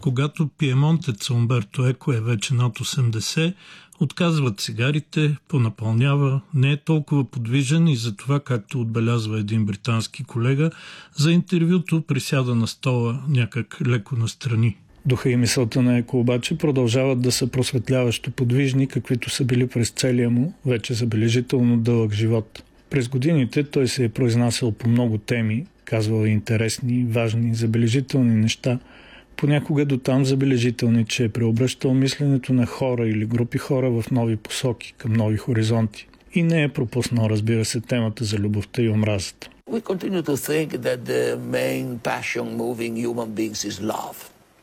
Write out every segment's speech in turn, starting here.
Когато пиемонтец Умберто Еко е вече над 80, отказва цигарите, понапълнява, не е толкова подвижен и затова, както отбелязва един британски колега, за интервюто присяда на стола някак леко настрани. Духа и мисълта на Еко обаче продължават да са просветляващо подвижни, каквито са били през целия му, вече забележително дълъг живот. През годините той се е произнасял по много теми, казвал интересни, важни, забележителни неща, понякога до там забележителни, че е преобръщал мисленето на хора или групи хора в нови посоки, към нови хоризонти. И не е пропуснал, разбира се, темата за любовта и омразата. We continue to think that the main passion moving human beings is love.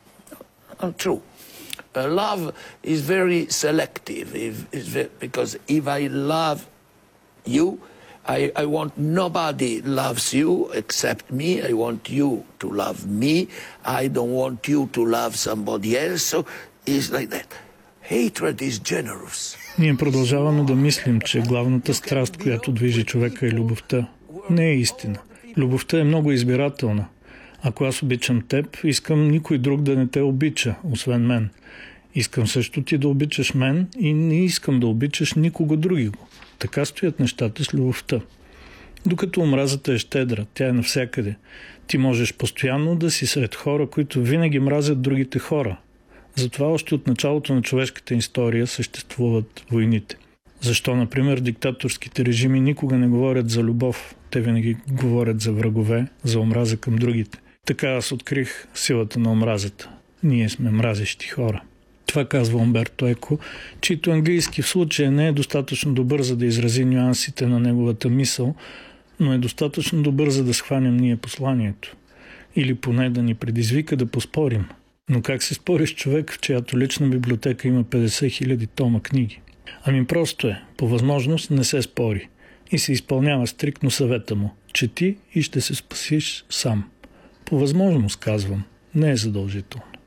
Untrue. Love is very selective, because if I love you, I want nobody loves you except me. I want you to love me. I don't want you to love somebody else. So it's like that. Hatred is generous. Ние продължаваме да мислим, че главната страст, която движи човека, е любовта. Не е истина. Любовта е много избирателна. Ако аз обичам теб, искам никой друг да не те обича, освен мен. Искам също ти да обичаш мен и не искам да обичаш никого другиго. Така стоят нещата с любовта. Докато омразата е щедра, тя е навсякъде. Ти можеш постоянно да си сред хора, които винаги мразят другите хора. Затова още от началото на човешката история съществуват войните. Защо, например, диктаторските режими никога не говорят за любов? Те винаги говорят за врагове, за омраза към другите. Така аз открих силата на омразата. Ние сме мразещи хора. Това казва Умберто Еко, чийто английски в случая не е достатъчно добър, за да изрази нюансите на неговата мисъл, но е достатъчно добър, за да схванем ние посланието. Или поне да ни предизвика да поспорим. Но как се спори с човек, в чиято лична библиотека има 50 000 тома книги? Ами просто е, по възможност не се спори и се изпълнява стриктно съвета му. Чети и ще се спасиш сам. По възможност, казвам, не е задължително.